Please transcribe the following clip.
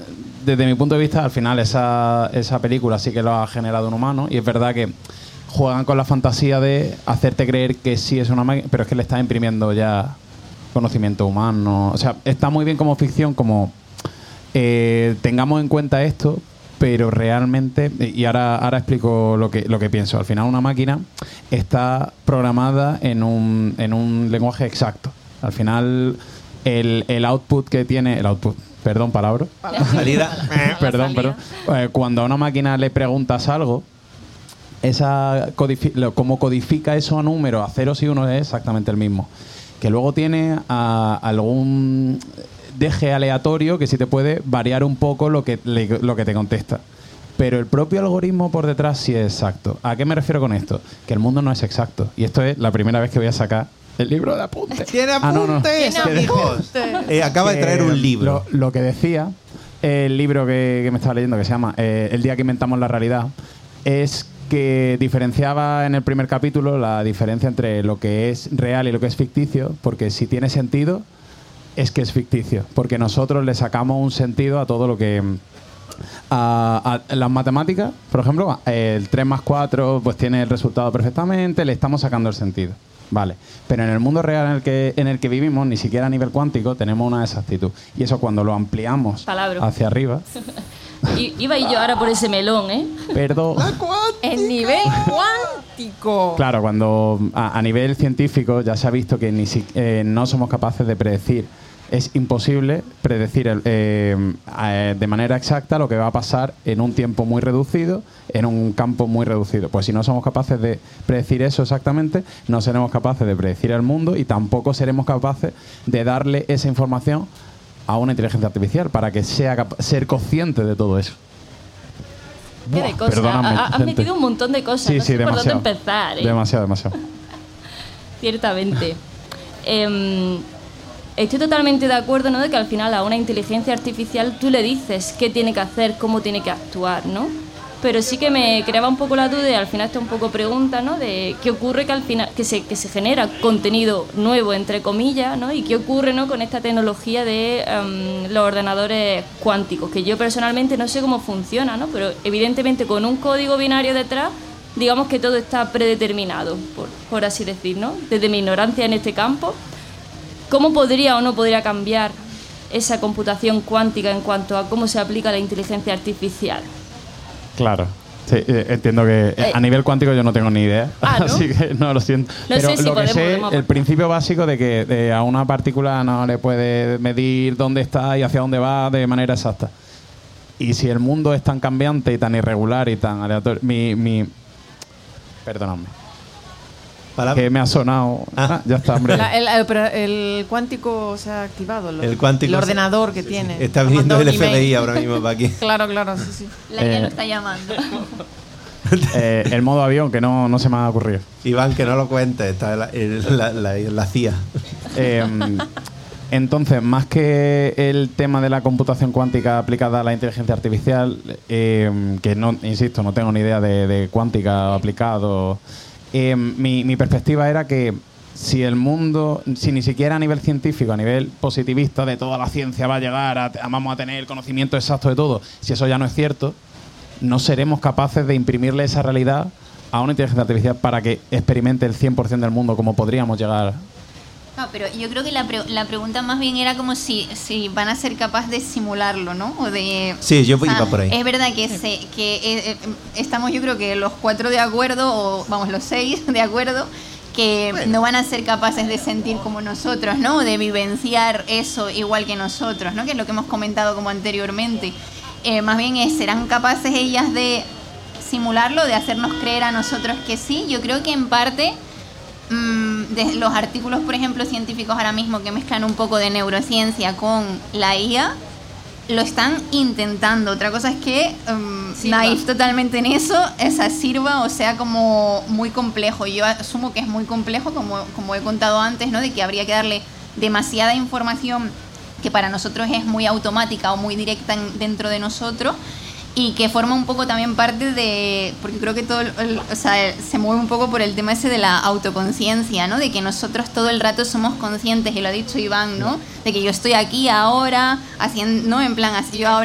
desde mi punto de vista, al final esa película sí que lo ha generado un humano, y es verdad que juegan con la fantasía de hacerte creer que sí es una máquina, pero es que le está imprimiendo ya conocimiento humano. O sea, está muy bien como ficción, como tengamos en cuenta esto, pero realmente, y ahora explico lo que pienso. Al final una máquina está programada en un lenguaje exacto. Al final el output que tiene, perdón, palabra. Salida. Perdón. Cuando a una máquina le preguntas algo, como codifica eso a números, a ceros y unos, es exactamente el mismo. Que luego tiene algún deje aleatorio que sí te puede variar un poco lo que te contesta. Pero el propio algoritmo por detrás sí es exacto. ¿A qué me refiero con esto? Que el mundo no es exacto. Y esto es la primera vez que voy a sacar el libro de apuntes. ¿Tiene apuntes? Acaba de traer un libro. Lo que decía, el libro que me estaba leyendo, que se llama El día que inventamos la realidad, es que diferenciaba en el primer capítulo la diferencia entre lo que es real y lo que es ficticio, porque si tiene sentido, es que es ficticio, porque nosotros le sacamos un sentido a todo lo que... A las matemáticas, por ejemplo, el 3 más 4 pues tiene el resultado perfectamente, le estamos sacando el sentido. Vale, pero en el mundo real en el que vivimos, ni siquiera a nivel cuántico, tenemos una exactitud. Y eso cuando lo ampliamos hacia arriba... Iba yo ahora por ese melón, ¿eh? Perdón. El nivel cuántico. Claro, cuando a nivel científico ya se ha visto que no somos capaces de predecir. Es imposible predecir de manera exacta lo que va a pasar en un tiempo muy reducido, en un campo muy reducido. Pues si no somos capaces de predecir eso exactamente, no seremos capaces de predecir el mundo y tampoco seremos capaces de darle esa información a una inteligencia artificial para que sea ser consciente de todo eso. ¿Qué de cosas? Has metido un montón de cosas. Sí, no sé demasiado. por dónde empezar. Demasiado. Ciertamente. Estoy totalmente de acuerdo, ¿no?, de que al final a una inteligencia artificial tú le dices qué tiene que hacer, cómo tiene que actuar, ¿no? Pero sí que me creaba un poco la duda, y al final está un poco pregunta, ¿no?, de qué ocurre que al final que se genera contenido nuevo, entre comillas, ¿no? Y qué ocurre, ¿no?, con esta tecnología de los ordenadores cuánticos, que yo personalmente no sé cómo funciona, ¿no? Pero evidentemente con un código binario detrás, digamos que todo está predeterminado, por así decir, ¿no? Desde mi ignorancia en este campo, ¿cómo podría o no podría cambiar esa computación cuántica en cuanto a cómo se aplica la inteligencia artificial? Claro. Sí, entiendo que a nivel cuántico yo no tengo ni idea, ¿no? Así que no lo siento. No pero sé si lo que sé, podemos el principio básico de que a una partícula no le puede medir dónde está y hacia dónde va de manera exacta. Y si el mundo es tan cambiante y tan irregular y tan aleatorio... Perdóname. Que me ha sonado... ya está, hombre. Pero el cuántico se ha activado. El cuántico... El ordenador que tiene. Está viniendo el FBI ahora mismo para aquí. Claro, sí. La guía lo está llamando. El modo avión, que no se me ha ocurrido. Iván, que no lo cuente, está la CIA. Entonces, más que el tema de la computación cuántica aplicada a la inteligencia artificial, que no, insisto, no tengo ni idea de cuántica aplicado... mi perspectiva era que si el mundo, si ni siquiera a nivel científico, a nivel positivista de toda la ciencia va a llegar, vamos a tener el conocimiento exacto de todo, si eso ya no es cierto, no seremos capaces de imprimirle esa realidad a una inteligencia artificial para que experimente el 100% del mundo como podríamos llegar. No, pero yo creo que la pregunta más bien era como si van a ser capaces de simularlo, ¿no? O de, sí, yo iba por ahí. Es verdad que estamos, yo creo que los 4 de acuerdo, o vamos, los 6 de acuerdo, que no van a ser capaces de sentir como nosotros, ¿no? De vivenciar eso igual que nosotros, ¿no? Que es lo que hemos comentado como anteriormente. Más bien serán capaces ellas de simularlo, de hacernos creer a nosotros que sí. Yo creo que en parte... de los artículos, por ejemplo, científicos ahora mismo que mezclan un poco de neurociencia con la IA, lo están intentando. Otra cosa es que naif totalmente en eso, esa sirva o sea como muy complejo. Yo asumo que es muy complejo, como he contado antes, ¿no? De que habría que darle demasiada información que para nosotros es muy automática o muy directa dentro de nosotros, y que forma un poco también parte de... Porque creo que todo se mueve un poco por el tema ese de la autoconciencia, ¿no? De que nosotros todo el rato somos conscientes, y lo ha dicho Iván, ¿no? De que yo estoy aquí ahora, haciendo, ¿no? En plan, yo ahora